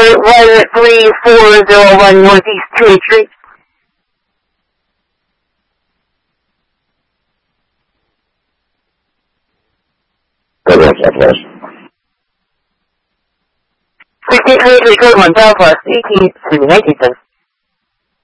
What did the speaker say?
13401 Northeast 2th Street. Southwest. 1623 code 1 Southwest, 19 7.